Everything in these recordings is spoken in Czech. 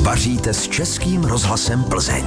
Vaříte s Českým rozhlasem Plzeň.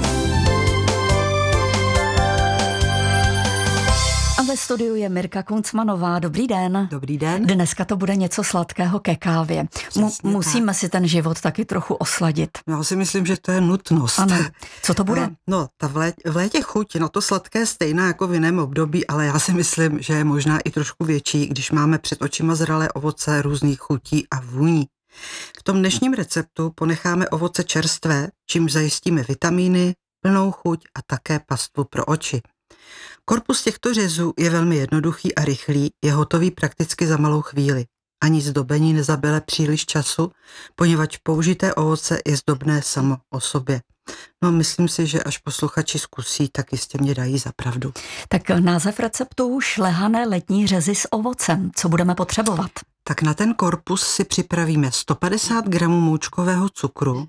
A ve studiu je Mirka Kuncmanová. Dobrý den. Dobrý den. Dneska to bude něco sladkého ke kávě. Musíme si ten život taky trochu osladit. Já si myslím, že to je nutnost. Ano. Co to bude? V létě chuť na to sladké stejná jako v jiném období, ale já si myslím, že je možná i trošku větší, když máme před očima zralé ovoce různých chutí a vůní. V tom dnešním receptu ponecháme ovoce čerstvé, čímž zajistíme vitamíny, plnou chuť a také pastvu pro oči. Korpus těchto řezů je velmi jednoduchý a rychlý, je hotový prakticky za malou chvíli. Ani zdobení nezabere příliš času, poněvadž použité ovoce je zdobné samo o sobě. No, myslím si, že až posluchači zkusí, tak jistě mě dají za pravdu. Tak název receptu šlehané letní řezy s ovocem. Co budeme potřebovat? Tak na ten korpus si připravíme 150 gramů moučkového cukru,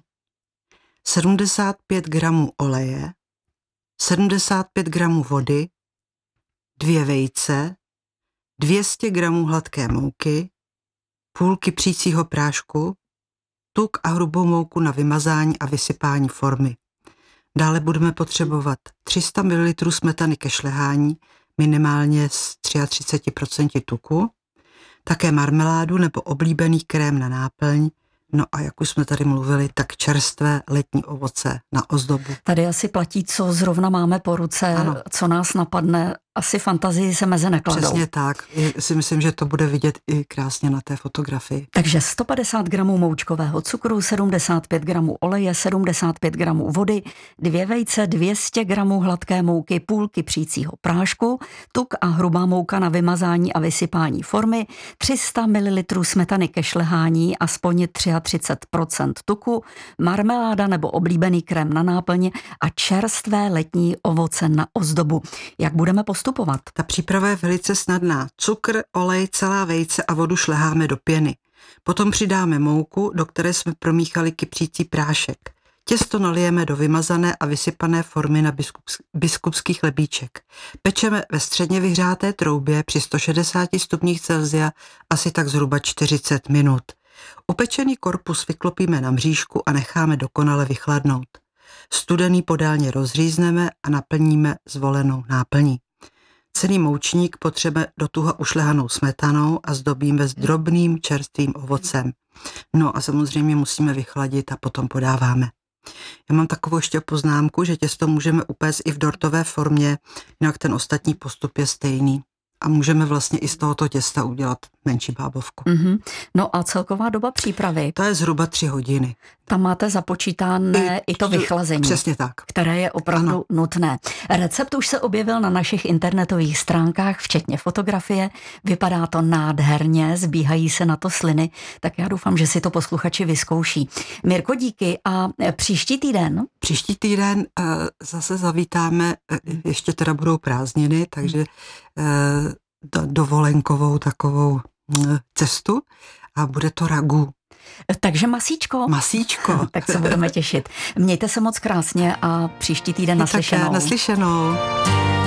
75 gramů oleje, 75 gramů vody, 2 vejce, 200 gramů hladké mouky, půl kypřícího prášku, tuk a hrubou mouku na vymazání a vysypání formy. Dále budeme potřebovat 300 ml smetany ke šlehání, minimálně z 33% tuku, také marmeládu nebo oblíbený krém na náplň, no a jak už jsme tady mluvili, tak čerstvé letní ovoce na ozdobu. Tady asi platí, co zrovna máme po ruce, ano. Co nás napadne. Asi fantazii se meze nekladou. Přesně tak. Já si myslím, že to bude vidět i krásně na té fotografii. Takže 150 gramů moučkového cukru, 75 gramů oleje, 75 gramů vody, 2 vejce, 200 gramů hladké mouky, půl kypřícího prášku, tuk a hrubá mouka na vymazání a vysypání formy, 300 ml smetany ke šlehání, aspoň 33% tuku, marmeláda nebo oblíbený krém na náplň a čerstvé letní ovoce na ozdobu. Jak budeme postupovat? Ta příprava je velice snadná. Cukr, olej, celá vejce a vodu šleháme do pěny. Potom přidáme mouku, do které jsme promíchali kypřící prášek. Těsto nalijeme do vymazané a vysypané formy na biskupský chlebíček. Pečeme ve středně vyhřáté troubě při 160 stupních Celsia asi tak zhruba 40 minut. Upečený korpus vyklopíme na mřížku a necháme dokonale vychladnout. Studený podélně rozřízneme a naplníme zvolenou náplní. Celý moučník potřebujeme do tuha ušlehanou smetanou a zdobíme s drobným čerstvým ovocem. No a samozřejmě musíme vychladit a potom podáváme. Já mám takovou ještě poznámku, že těsto můžeme upéct i v dortové formě, jinak ten ostatní postup je stejný. A můžeme vlastně i z tohoto těsta udělat menší bábovku. Mm-hmm. No a celková doba přípravy? To je zhruba 3 hodiny. Tam máte započítané i to vychlazení. Přesně tak. Které je opravdu nutné. Recept už se objevil na našich internetových stránkách, včetně fotografie. Vypadá to nádherně, zbíhají se na to sliny, tak já doufám, že si to posluchači vyzkouší. Mirko, díky. A příští týden? Příští týden zase zavítáme, ještě teda budou prázdniny, takže dovolenkovou takovou cestu a bude to ragu. Takže masíčko. Masíčko. Tak se budeme těšit. Mějte se moc krásně a příští týden naslyšenou. Také naslyšenou.